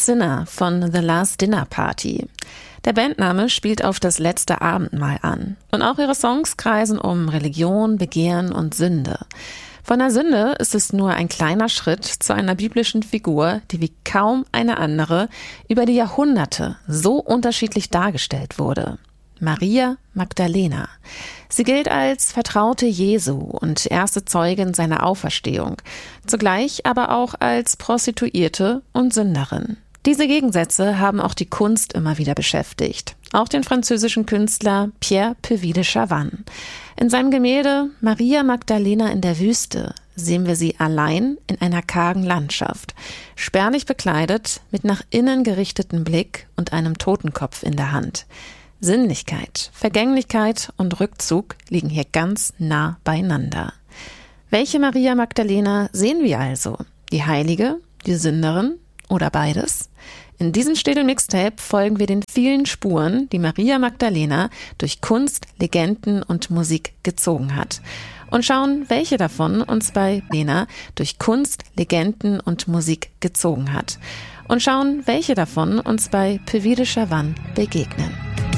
Sinner von The Last Dinner Party. Der Bandname spielt auf das letzte Abendmahl an. Und auch ihre Songs kreisen um Religion, Begehren und Sünde. Von der Sünde ist es nur ein kleiner Schritt zu einer biblischen Figur, die wie kaum eine andere über die Jahrhunderte so unterschiedlich dargestellt wurde. Maria Magdalena. Sie gilt als Vertraute Jesu und erste Zeugin seiner Auferstehung, zugleich aber auch als Prostituierte und Sünderin. Diese Gegensätze haben auch die Kunst immer wieder beschäftigt. Auch den französischen Künstler Pierre Puvis de Chavannes. In seinem Gemälde Maria Magdalena in der Wüste sehen wir sie allein in einer kargen Landschaft, spärlich bekleidet, mit nach innen gerichtetem Blick und einem Totenkopf in der Hand. Sinnlichkeit, Vergänglichkeit und Rückzug liegen hier ganz nah beieinander. Welche Maria Magdalena sehen wir also? Die Heilige, die Sünderin oder beides? In diesem Städel-Mixtape folgen wir den vielen Spuren, die Maria Magdalena durch Kunst, Legenden und Musik gezogen hat. Und schauen, welche davon uns bei Lena durch Kunst, Legenden und Musik gezogen hat. Und schauen, welche davon uns bei Puvis de Chavannes begegnen.